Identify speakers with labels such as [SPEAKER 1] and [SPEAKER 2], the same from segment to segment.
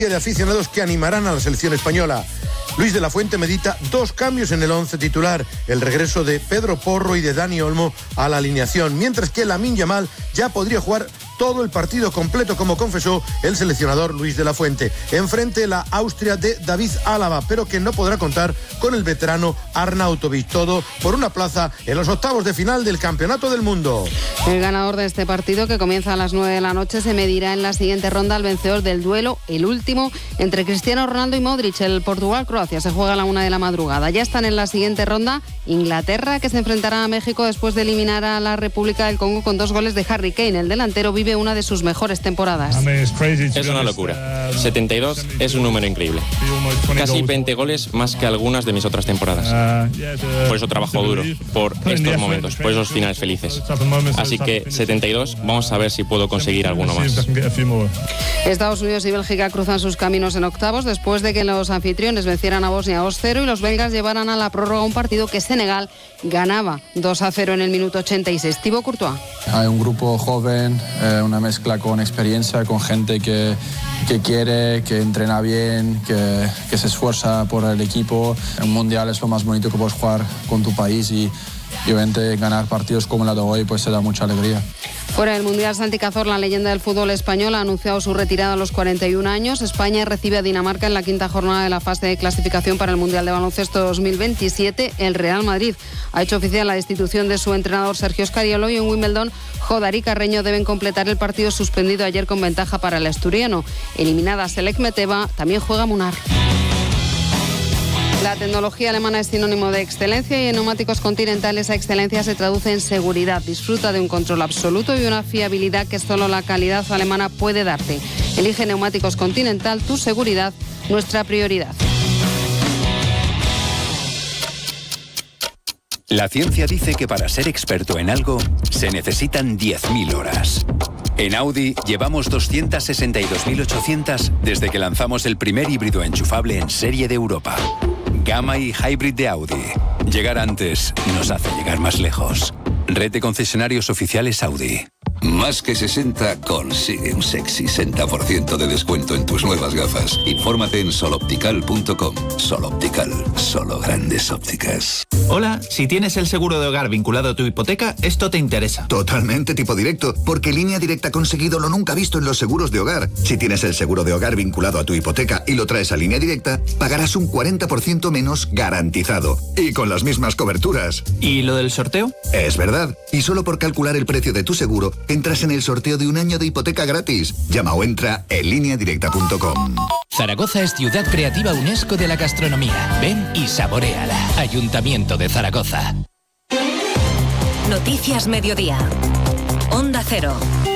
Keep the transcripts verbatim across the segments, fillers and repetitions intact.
[SPEAKER 1] de aficionados que animarán a la selección española. Luis de la Fuente medita dos cambios en el once titular, el regreso de Pedro Porro y de Dani Olmo a la alineación, mientras que Lamine Yamal ya podría jugar todo el partido completo, como confesó el seleccionador Luis de la Fuente. Enfrente la Austria de David Álava, pero que no podrá contar con el veterano Arnautovic. Todo por una plaza en los octavos de final del Campeonato del Mundo.
[SPEAKER 2] El ganador de este partido, que comienza a las nueve de la noche, se medirá en la siguiente ronda al vencedor del duelo, el último, entre Cristiano Ronaldo y Modric. El Portugal-Croacia se juega a la una de la madrugada. Ya están en la siguiente ronda Inglaterra, que se enfrentará a México después de eliminar a la República del Congo con dos goles de Harry Kane. El delantero vive una de sus mejores temporadas.
[SPEAKER 3] Es una locura. setenta y dos es un número increíble. Casi veinte goles más que algunas de mis otras temporadas. Por eso trabajo duro, por estos momentos, por esos finales felices. Así que setenta y dos, vamos a ver si puedo conseguir alguno más.
[SPEAKER 2] Estados Unidos y Bélgica cruzan sus caminos en octavos después de que los anfitriones vencieran a Bosnia dos cero y los belgas llevaran a la prórroga un partido que Senegal ganaba dos a cero en el minuto ochenta y seis. Thibaut Courtois.
[SPEAKER 4] Hay un grupo joven, eh, una mezcla con experiencia, con gente que, que quiere, que entrena bien, que, que se esfuerza por el equipo. Un mundial es lo más bonito que puedes jugar con tu país y, y obviamente ganar partidos como la de hoy pues se da mucha alegría.
[SPEAKER 2] Fuera del Mundial, Santi Cazorla, la leyenda del fútbol español, ha anunciado su retirada a los cuarenta y un años. España recibe a Dinamarca en la quinta jornada de la fase de clasificación para el Mundial de Baloncesto dos mil veintisiete. El Real Madrid ha hecho oficial la destitución de su entrenador Sergio Scariolo y en Wimbledon, Jodar y Carreño deben completar el partido suspendido ayer con ventaja para el asturiano. Eliminada Selek Meteva, también juega Munar. La tecnología alemana es sinónimo de excelencia y en Neumáticos Continental esa excelencia se traduce en seguridad. Disfruta de un control absoluto y una fiabilidad que solo la calidad alemana puede darte. Elige Neumáticos Continental, tu seguridad, nuestra prioridad.
[SPEAKER 5] La ciencia dice que para ser experto en algo se necesitan diez mil horas. En Audi llevamos doscientas sesenta y dos mil ochocientas desde que lanzamos el primer híbrido enchufable en serie de Europa. Gamma y Hybrid de Audi. Llegar antes nos hace llegar más lejos. Red de concesionarios oficiales Audi.
[SPEAKER 6] Más que sesenta consigue un sexy sesenta por ciento de descuento en tus nuevas gafas. Infórmate en soloptical punto com. Soloptical, solo grandes ópticas.
[SPEAKER 7] Hola, si tienes el seguro de hogar vinculado a tu hipoteca, esto te interesa.
[SPEAKER 8] Totalmente tipo directo, porque Línea Directa ha conseguido lo nunca visto en los seguros de hogar. Si tienes el seguro de hogar vinculado a tu hipoteca y lo traes a Línea Directa, pagarás un cuarenta por ciento menos garantizado. Y con las mismas coberturas.
[SPEAKER 7] ¿Y lo del sorteo?
[SPEAKER 8] Es verdad. Y solo por calcular el precio de tu seguro, entras en el sorteo de un año de hipoteca gratis. Llama o entra en línea directa punto com.
[SPEAKER 9] Zaragoza es ciudad creativa UNESCO de la gastronomía. Ven y saboréala. Ayuntamiento de Zaragoza.
[SPEAKER 10] Noticias Mediodía. Onda Cero.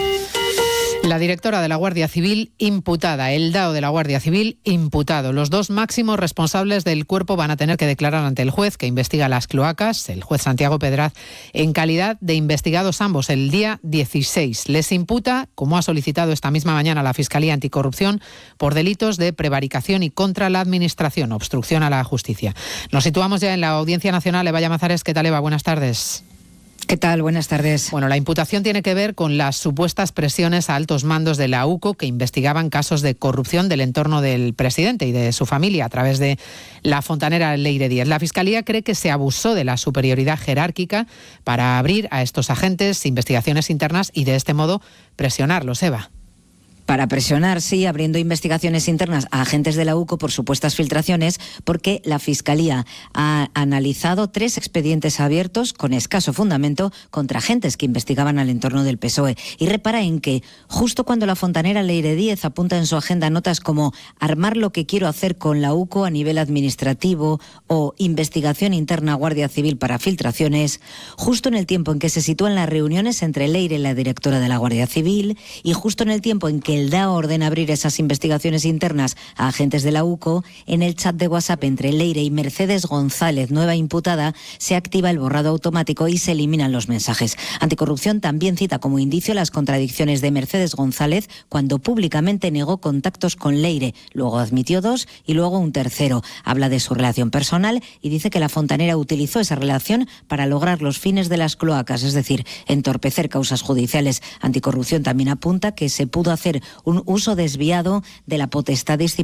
[SPEAKER 11] La directora de la Guardia Civil imputada, el D A O de la Guardia Civil imputado. Los dos máximos responsables del cuerpo van a tener que declarar ante el juez que investiga las cloacas, el juez Santiago Pedraz, en calidad de investigados ambos el día dieciséis. Les imputa, como ha solicitado esta misma mañana la Fiscalía Anticorrupción, por delitos de prevaricación y contra la Administración, obstrucción a la justicia. Nos situamos ya en la Audiencia Nacional. Eva Llamazares, ¿qué tal, Eva? Buenas tardes.
[SPEAKER 12] ¿Qué tal? Buenas tardes.
[SPEAKER 11] Bueno, la imputación tiene que ver con las supuestas presiones a altos mandos de la U C O que investigaban casos de corrupción del entorno del presidente y de su familia a través de la fontanera Leire Díez. La Fiscalía cree que se abusó de la superioridad jerárquica para abrir a estos agentes investigaciones internas y de este modo presionarlos, Eva.
[SPEAKER 12] Para presionar, sí, abriendo investigaciones internas a agentes de la U C O por supuestas filtraciones, porque la Fiscalía ha analizado tres expedientes abiertos con escaso fundamento contra agentes que investigaban al entorno del P S O E. Y repara en que, justo cuando la fontanera Leire Díez apunta en su agenda notas como armar lo que quiero hacer con la U C O a nivel administrativo o investigación interna Guardia Civil para filtraciones, justo en el tiempo en que se sitúan las reuniones entre Leire y la directora de la Guardia Civil, y justo en el tiempo en que el D A O ordena abrir esas investigaciones internas a agentes de la U C O, en el chat de WhatsApp entre Leire y Mercedes González, nueva imputada, se activa el borrado automático y se eliminan los mensajes. Anticorrupción también cita como indicio las contradicciones de Mercedes González cuando públicamente negó contactos con Leire, luego admitió dos y luego un tercero. Habla de su relación personal y dice que la fontanera utilizó esa relación para lograr los fines de las cloacas, es decir, entorpecer causas judiciales. Anticorrupción también apunta que se pudo hacer un uso desviado de la potestad disciplinaria